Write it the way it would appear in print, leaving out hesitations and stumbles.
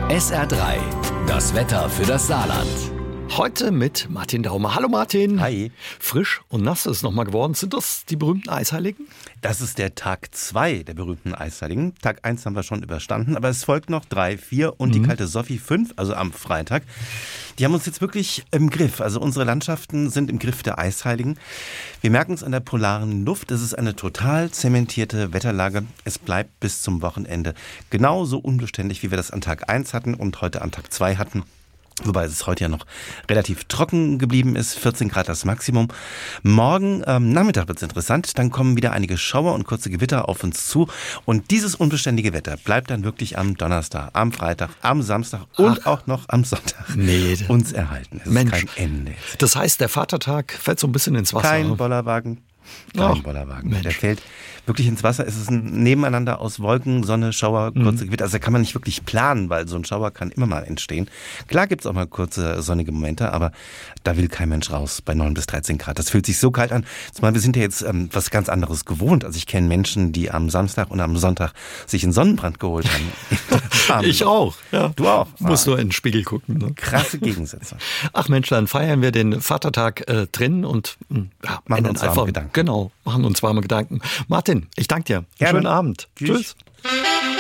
SR3, das Wetter für das Saarland. Heute mit Martin Daumer. Hallo Martin. Hi. Frisch und nass ist es nochmal geworden. Sind das die berühmten Eisheiligen? Das ist der Tag 2 der berühmten Eisheiligen. Tag 1 haben wir schon überstanden, aber es folgt noch 3, 4 und die kalte Sophie 5, also am Freitag. Die haben uns jetzt wirklich im Griff. Also unsere Landschaften sind im Griff der Eisheiligen. Wir merken es an der polaren Luft. Es ist eine total zementierte Wetterlage. Es bleibt bis zum Wochenende genauso unbeständig, wie wir das an Tag 1 hatten und heute an Tag 2 hatten. Wobei es heute ja noch relativ trocken geblieben ist, 14 Grad das Maximum. Morgen Nachmittag wird es interessant, dann kommen wieder einige Schauer und kurze Gewitter auf uns zu. Und dieses unbeständige Wetter bleibt dann wirklich am Donnerstag, am Freitag, am Samstag und auch noch am Sonntag uns erhalten. Es ist kein Ende. Das heißt, der Vatertag fällt so ein bisschen ins Wasser. Kein Bollerwagen. Kein Bollerwagen. Der fällt wirklich ins Wasser. Es ist ein Nebeneinander aus Wolken, Sonne, Schauer, kurze Gewitter. Also da kann man nicht wirklich planen, weil so ein Schauer kann immer mal entstehen. Klar gibt es auch mal kurze sonnige Momente, aber da will kein Mensch raus bei 9 bis 13 Grad. Das fühlt sich so kalt an. Zumal wir sind ja jetzt was ganz anderes gewohnt. Also ich kenne Menschen, die am Samstag und am Sonntag sich einen Sonnenbrand geholt haben. Ich auch. Ja. Du auch. Musst nur in den Spiegel gucken. Ne? Krasse Gegensätze. Ach Mensch, dann feiern wir den Vatertag drin und machen uns warme Gedanken. Genau, machen uns warme Gedanken. Martin, ich danke dir. Gerne. Schönen Abend. Tschüss. Tschüss.